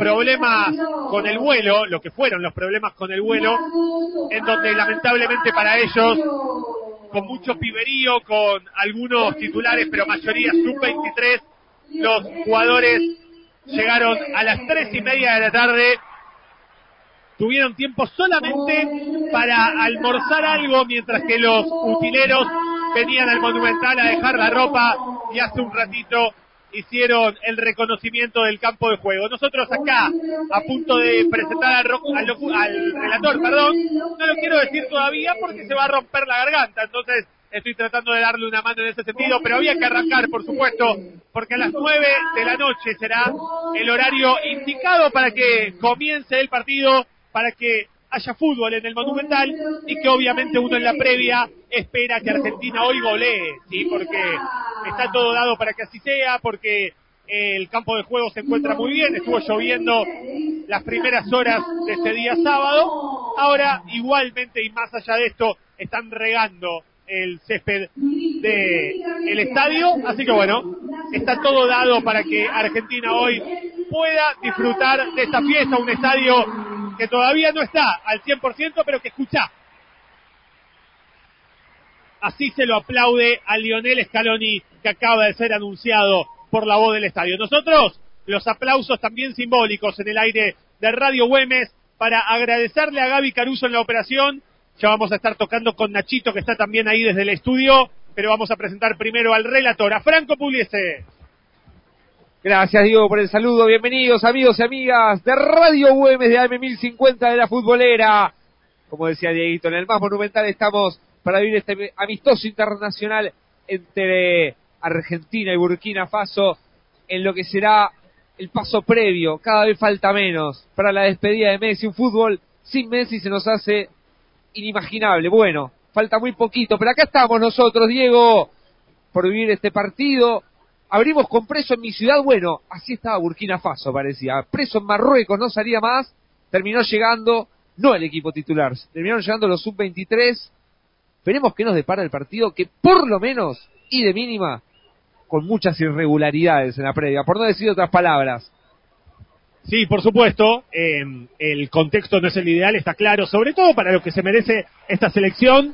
problemas con el vuelo, lo que fueron los problemas con el vuelo, en donde lamentablemente para ellos, con mucho piberío, con algunos titulares, pero mayoría sub-23, los jugadores llegaron a las 3:30 de la tarde, tuvieron tiempo solamente para almorzar algo, mientras que los utileros venían al Monumental a dejar la ropa y hace un ratito hicieron el reconocimiento del campo de juego. Nosotros acá, a punto de presentar al relator, no lo quiero decir todavía porque se va a romper la garganta, entonces estoy tratando de darle una mano en ese sentido, pero había que arrancar, por supuesto, porque a las 9 de la noche será el horario indicado para que comience el partido, para que haya fútbol en el Monumental y que obviamente uno en la previa espera que Argentina hoy golee, ¿sí? Porque está todo dado para que así sea, porque el campo de juego se encuentra muy bien, estuvo lloviendo las primeras horas de ese día sábado, ahora igualmente y más allá de esto están regando el césped del estadio, así que bueno, está todo dado para que Argentina hoy pueda disfrutar de esta fiesta, un estadio que todavía no está al 100%, pero que escuchá. Así se lo aplaude a Lionel Scaloni, que acaba de ser anunciado por la voz del estadio. Nosotros, los aplausos también simbólicos en el aire de Radio Güemes, para agradecerle a Gaby Caruso en la operación. Ya vamos a estar tocando con Nachito, que está también ahí desde el estudio, pero vamos a presentar primero al relator, a Franco Pugliese. Gracias, Diego, por el saludo. Bienvenidos, amigos y amigas de Radio Güemes de AM1050 de la Futbolera. Como decía Dieguito, en el más monumental estamos para vivir este amistoso internacional entre Argentina y Burkina Faso, en lo que será el paso previo, cada vez falta menos, para la despedida de Messi. Un fútbol sin Messi se nos hace inimaginable. Bueno, falta muy poquito, pero acá estamos nosotros, Diego, por vivir este partido. Abrimos con preso en mi ciudad, bueno, así estaba Burkina Faso, parecía. Preso en Marruecos, no salía más, terminó llegando, no el equipo titular, terminaron llegando los sub-23. Veremos qué nos depara el partido, que por lo menos, y de mínima, con muchas irregularidades en la previa, por no decir otras palabras. Sí, por supuesto, el contexto no es el ideal, está claro, sobre todo para lo que se merece esta selección.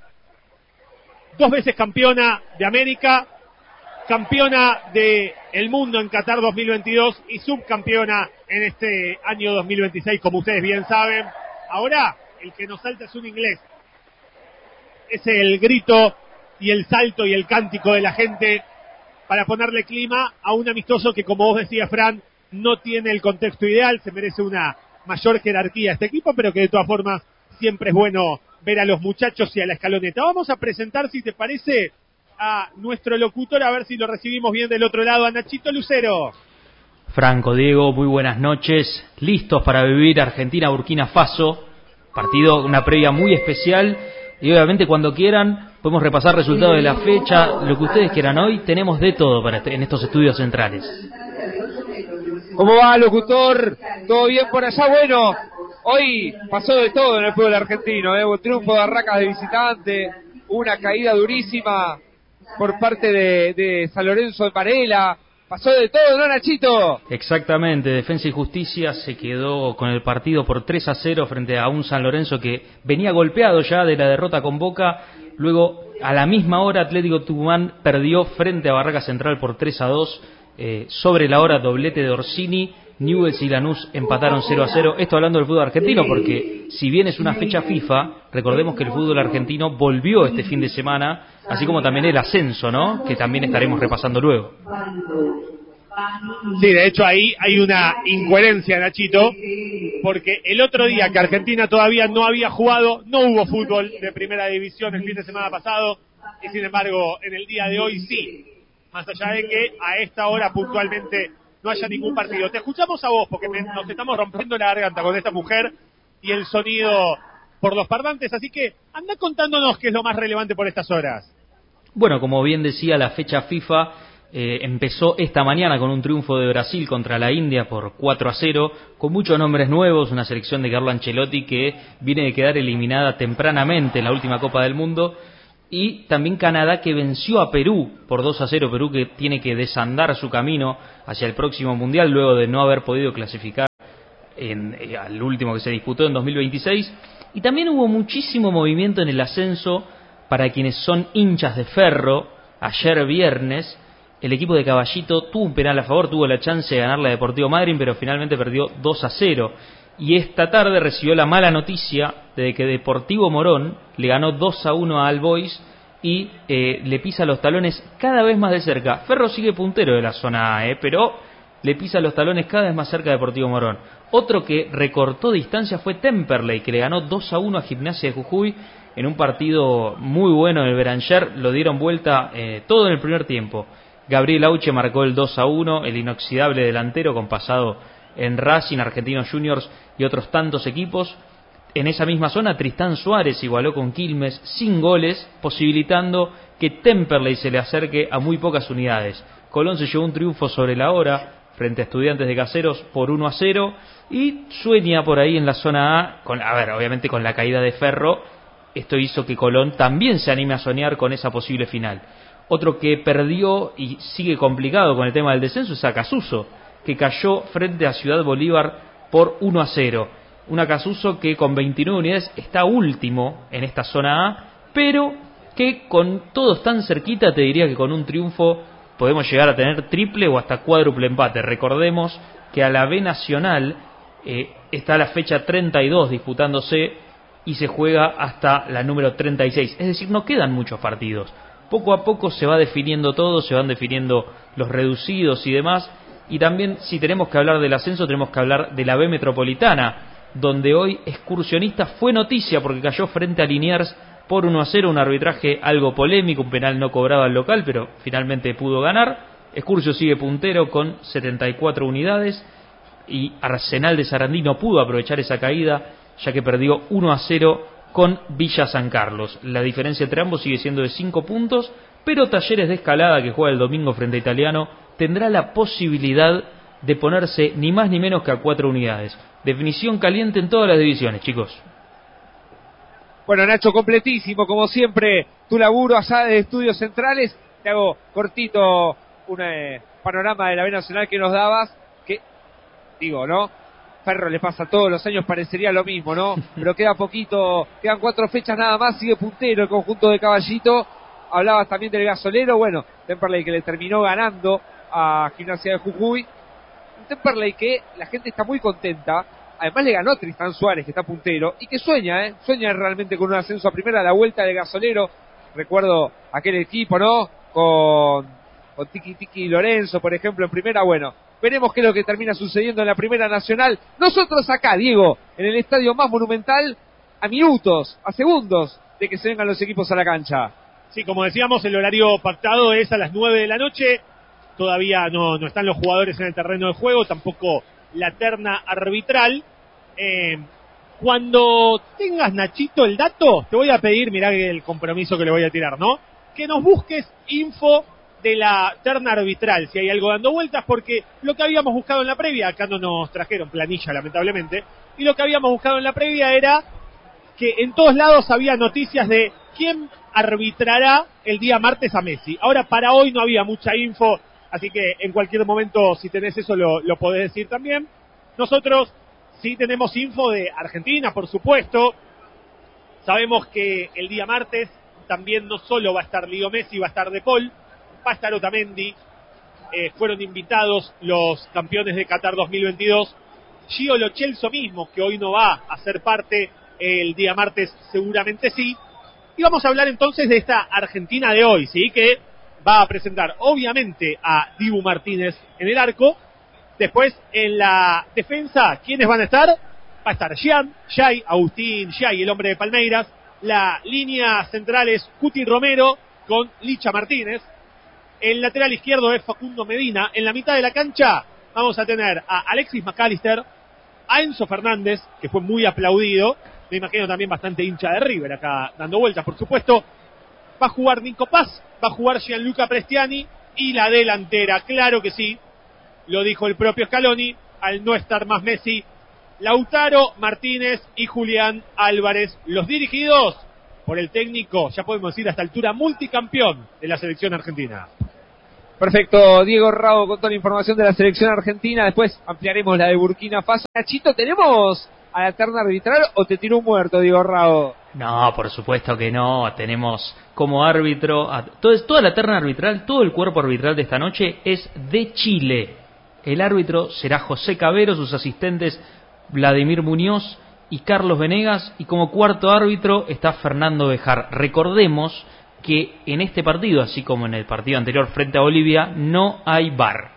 2 veces campeona de América, campeona del mundo en Qatar 2022 y subcampeona en este año 2026, como ustedes bien saben. Ahora, el que nos salta es un inglés. Es el grito y el salto y el cántico de la gente para ponerle clima a un amistoso que, como vos decías, Fran, no tiene el contexto ideal, se merece una mayor jerarquía este equipo, pero que de todas formas siempre es bueno ver a los muchachos y a la escaloneta. Vamos a presentar, si te parece, a nuestro locutor, a ver si lo recibimos bien del otro lado, a Nachito Lucero. Franco, Diego, muy buenas noches. Listos para vivir Argentina-Burkina Faso. Partido, una previa muy especial. Y obviamente cuando quieran podemos repasar resultados de la fecha, lo que ustedes quieran. Hoy tenemos de todo en estos estudios centrales. ¿Cómo va, locutor? ¿Todo bien por allá? Bueno, hoy pasó de todo en el fútbol argentino, un triunfo de Barracas de visitante, una caída durísima por parte de San Lorenzo de Varela. Pasó de todo, ¿no, Nachito? Exactamente, Defensa y Justicia se quedó con el partido por 3-0 frente a un San Lorenzo que venía golpeado ya de la derrota con Boca. Luego, a la misma hora, Atlético Tucumán perdió frente a Barracas Central por 3-2. Sobre la hora, doblete de Orsini. Newell's y Lanús empataron 0-0. Esto hablando del fútbol argentino, porque si bien es una fecha FIFA, recordemos que el fútbol argentino volvió este fin de semana, así como también el ascenso, ¿no? Que también estaremos repasando luego. Sí, de hecho ahí hay una incoherencia, Nachito, porque el otro día que Argentina todavía no había jugado, no hubo fútbol de primera división el fin de semana pasado, y sin embargo en el día de hoy sí, más allá de que a esta hora puntualmente no haya ningún partido. Te escuchamos a vos porque nos estamos rompiendo la garganta con esta mujer y el sonido por los parlantes, así que anda contándonos qué es lo más relevante por estas horas. Bueno, como bien decía, la fecha FIFA empezó esta mañana con un triunfo de Brasil contra la India por 4-0, con muchos nombres nuevos, una selección de Carlo Ancelotti que viene de quedar eliminada tempranamente en la última Copa del Mundo, y también Canadá, que venció a Perú por 2-0, Perú que tiene que desandar su camino hacia el próximo Mundial luego de no haber podido clasificar al último que se disputó en 2026. Y también hubo muchísimo movimiento en el ascenso para quienes son hinchas de Ferro. Ayer viernes el equipo de Caballito tuvo un penal a favor, tuvo la chance de ganar la Deportivo Madryn, pero finalmente perdió 2-0. Y esta tarde recibió la mala noticia de que Deportivo Morón le ganó 2-1 a All Boys y le pisa los talones cada vez más de cerca. Ferro sigue puntero de la zona A, pero le pisa los talones cada vez más cerca a Deportivo Morón. Otro que recortó distancia fue Temperley, que le ganó 2-1 a Gimnasia de Jujuy en un partido muy bueno en el Beranger. Lo dieron vuelta todo en el primer tiempo. Gabriel Auche marcó el 2-1, el inoxidable delantero con pasado en Racing, Argentinos Juniors y otros tantos equipos. En esa misma zona, Tristán Suárez igualó con Quilmes sin goles, posibilitando que Temperley se le acerque a muy pocas unidades. Colón se llevó un triunfo sobre la hora frente a Estudiantes de Caseros por 1-0 y sueña por ahí en la zona A, obviamente con la caída de Ferro. Esto hizo que Colón también se anime a soñar con esa posible final. Otro que perdió y sigue complicado con el tema del descenso es Acasuso, que cayó frente a Ciudad Bolívar por 1-0. Un Acasuso que con 29 unidades está último en esta zona A, pero que con todos tan cerquita, te diría que con un triunfo podemos llegar a tener triple o hasta cuádruple empate. Recordemos que a la B Nacional está la fecha 32 disputándose y se juega hasta la número 36. Es decir, no quedan muchos partidos. Poco a poco se va definiendo todo, se van definiendo los reducidos y demás. Y también, si tenemos que hablar del ascenso, tenemos que hablar de la B Metropolitana, donde hoy Excursionista fue noticia porque cayó frente a Liniers por 1-0, un arbitraje algo polémico, un penal no cobrado al local, pero finalmente pudo ganar. Excursio sigue puntero con 74 unidades y Arsenal de Sarandí no pudo aprovechar esa caída, ya que perdió 1-0 con Villa San Carlos. La diferencia entre ambos sigue siendo de 5 puntos, pero Talleres de Escalada, que juega el domingo frente a Italiano, tendrá la posibilidad de ponerse ni más ni menos que a 4 unidades. Definición caliente en todas las divisiones, chicos. Bueno, Nacho, completísimo, como siempre, tu laburo allá de Estudios Centrales. Te hago cortito un panorama de la B Nacional que nos dabas, que, digo, ¿no? Ferro le pasa todos los años, parecería lo mismo, ¿no? Pero queda poquito, quedan 4 fechas nada más, sigue puntero el conjunto de Caballito. Hablabas también del gasolero, bueno, Temperley que le terminó ganando a Gimnasia de Jujuy. Un Temperley que la gente está muy contenta. Además le ganó a Tristán Suárez, que está puntero, y que sueña realmente con un ascenso a primera, a la vuelta del gasolero. Recuerdo aquel equipo, ¿no? Con Tiki Tiki y Lorenzo, por ejemplo, en primera. Bueno, veremos qué es lo que termina sucediendo en la Primera Nacional. Nosotros acá, Diego, en el estadio más monumental, a minutos, a segundos de que se vengan los equipos a la cancha. Sí, como decíamos, el horario pactado es a las 9 de la noche. Todavía no están los jugadores en el terreno de juego, tampoco la terna arbitral. Cuando tengas, Nachito, el dato, te voy a pedir, mirá el compromiso que le voy a tirar, ¿no? Que nos busques info de la terna arbitral, si hay algo dando vueltas, porque lo que habíamos buscado en la previa, acá no nos trajeron planilla lamentablemente, y lo que habíamos buscado en la previa era que en todos lados había noticias de quién arbitrará el día martes a Messi. Ahora para hoy no había mucha info, así que en cualquier momento si tenés eso lo podés decir también. Nosotros sí tenemos info de Argentina, por supuesto. Sabemos que el día martes también no solo va a estar Leo Messi, va a estar De Paul, va a estar Otamendi. Fueron invitados los campeones de Qatar 2022. Gio Lo Celso mismo, que hoy no va a ser parte el día martes, seguramente sí. Y vamos a hablar entonces de esta Argentina de hoy, ¿sí? Que va a presentar obviamente a Dibu Martínez en el arco. Después en la defensa, ¿quiénes van a estar? Va a estar Jay, Agustín Jay, el hombre de Palmeiras. La línea central es Cuti Romero con Licha Martínez. El lateral izquierdo es Facundo Medina. En la mitad de la cancha vamos a tener a Alexis McAllister, a Enzo Fernández, que fue muy aplaudido. Me imagino también bastante hincha de River acá dando vueltas, por supuesto. Va a jugar Nico Paz, va a jugar Gianluca Prestiani y la delantera, claro que sí, lo dijo el propio Scaloni, al no estar más Messi, Lautaro Martínez y Julián Álvarez, los dirigidos por el técnico, ya podemos decir a esta altura, multicampeón de la selección argentina. Perfecto, Diego Rao con toda la información de la selección argentina. Después ampliaremos la de Burkina Faso. Nachito, ¿tenemos a la terna arbitral o te tiró un muerto, Diego Rao? No, por supuesto que no. Tenemos como árbitro toda la terna arbitral, todo el cuerpo arbitral de esta noche es de Chile. El árbitro será José Cabero, sus asistentes Vladimir Muñoz y Carlos Venegas, y como cuarto árbitro está Fernando Bejar. Recordemos que en este partido, así como en el partido anterior frente a Bolivia, no hay VAR.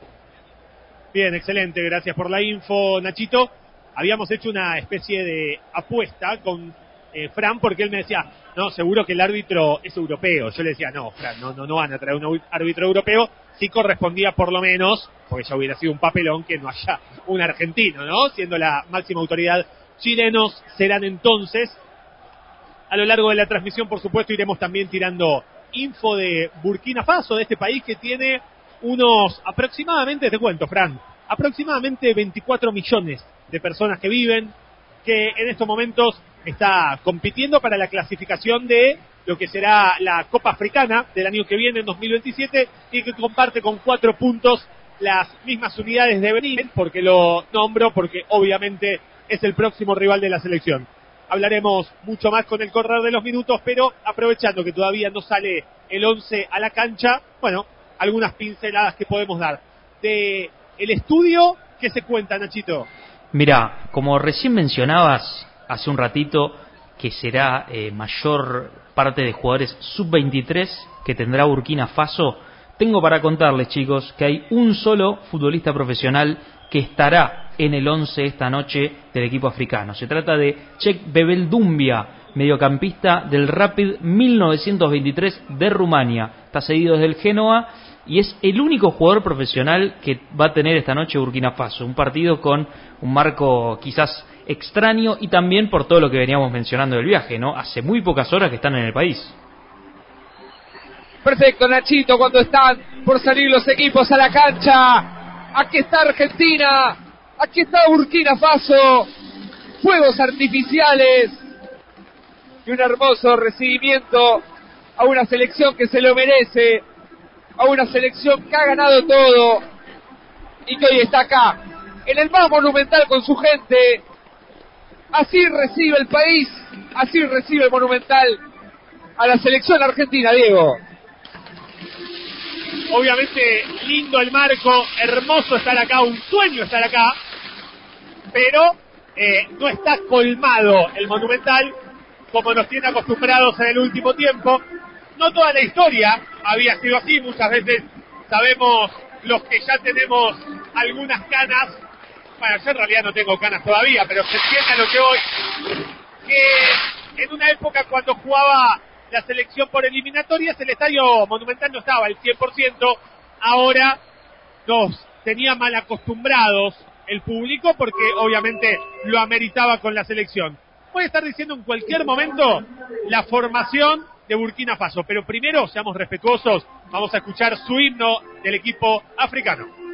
Bien, excelente, gracias por la info, Nachito. Habíamos hecho una especie de apuesta con Fran, porque él me decía, no, seguro que el árbitro es europeo. Yo le decía, no, Fran, no van a traer un árbitro europeo. Sí correspondía por lo menos, porque ya hubiera sido un papelón que no haya un argentino, ¿no? Siendo la máxima autoridad. Chilenos serán entonces. A lo largo de la transmisión, por supuesto, iremos también tirando info de Burkina Faso, de este país que tiene unos aproximadamente, te cuento, Fran, aproximadamente 24 millones de personas que viven, que en estos momentos está compitiendo para la clasificación de lo que será la Copa Africana del año que viene, en 2027, y que comparte con 4 puntos las mismas unidades de Benín, porque lo nombro, porque obviamente es el próximo rival de la selección. Hablaremos mucho más con el correr de los minutos, pero aprovechando que todavía no sale el 11 a la cancha, bueno, algunas pinceladas que podemos dar. De el estudio, ¿qué se cuenta, Nachito? Mira, como recién mencionabas hace un ratito, que será mayor parte de jugadores sub-23 que tendrá Burkina Faso, tengo para contarles, chicos, que hay un solo futbolista profesional que estará en el 11 esta noche del equipo africano. Se trata de Chek Bebel Dumbia, mediocampista del Rapid 1923 de Rumania. Está cedido desde el Genoa y es el único jugador profesional que va a tener esta noche Burkina Faso. Un partido con un marco quizás extraño y también por todo lo que veníamos mencionando del viaje, ¿no? Hace muy pocas horas que están en el país. Perfecto, Nachito, cuando están por salir los equipos a la cancha. Aquí está Argentina, aquí está Burkina Faso, fuegos artificiales y un hermoso recibimiento a una selección que se lo merece, a una selección que ha ganado todo y que hoy está acá, en el más monumental con su gente. Así recibe el país, así recibe el Monumental a la selección argentina, Diego. Obviamente lindo el marco, hermoso estar acá, un sueño estar acá, pero no está colmado el Monumental como nos tiene acostumbrados en el último tiempo. No toda la historia había sido así, muchas veces sabemos los que ya tenemos algunas canas, bueno, yo en realidad no tengo canas todavía, pero se entiende a lo que voy, que en una época cuando jugaba la selección por eliminatorias, el estadio Monumental no estaba al 100%, ahora nos tenía mal acostumbrados el público porque obviamente lo ameritaba con la selección. Voy a estar diciendo en cualquier momento la formación de Burkina Faso, pero primero, seamos respetuosos, vamos a escuchar su himno del equipo africano.